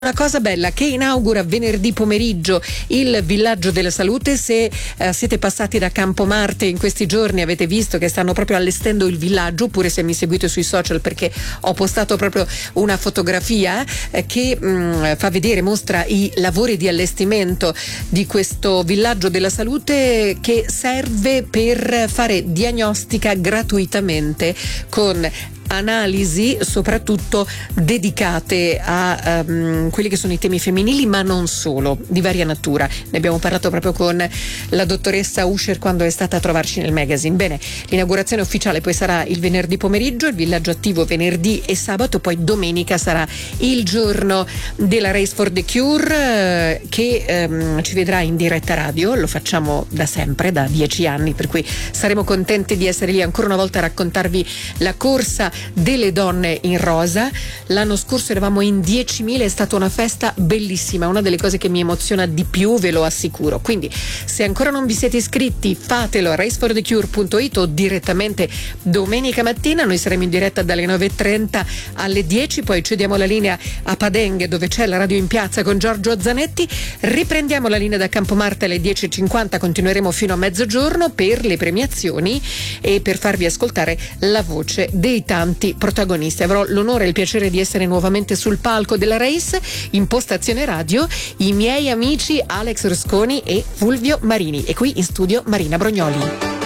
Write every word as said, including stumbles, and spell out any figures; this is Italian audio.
Una cosa bella che inaugura venerdì pomeriggio il Villaggio della Salute. Se eh, siete passati da Campomarte in questi giorni avete visto che stanno proprio allestendo il villaggio, oppure se mi seguite sui social, perché ho postato proprio una fotografia eh, che mh, fa vedere, mostra i lavori di allestimento di questo Villaggio della Salute, che serve per fare diagnostica gratuitamente con analisi soprattutto dedicate a um, quelli che sono i temi femminili, ma non solo, di varia natura. Ne abbiamo parlato proprio con la dottoressa Usher quando è stata a trovarci nel magazine. Bene, l'inaugurazione ufficiale poi sarà il venerdì pomeriggio, il villaggio attivo venerdì e sabato, poi domenica sarà il giorno della Race for the Cure, eh, che um, ci vedrà in diretta radio. Lo facciamo da sempre, da dieci anni, per cui saremo contenti di essere lì ancora una volta a raccontarvi la corsa delle donne in rosa. L'anno scorso eravamo in diecimila, è stata una festa bellissima, una delle cose che mi emoziona di più, ve lo assicuro. Quindi se ancora non vi siete iscritti, fatelo a race for the cure punto it o direttamente domenica mattina. Noi saremo in diretta dalle nove e trenta alle dieci, poi cediamo la linea a Padeng dove c'è la radio in piazza con Giorgio Zanetti, riprendiamo la linea da Campomarte alle dieci e cinquanta, continueremo fino a mezzogiorno per le premiazioni e per farvi ascoltare la voce dei tanti protagonisti. Avrò l'onore e il piacere di essere nuovamente sul palco della Race, in postazione radio, i miei amici Alex Rusconi e Fulvio Marini, e qui in studio Marina Brognoli.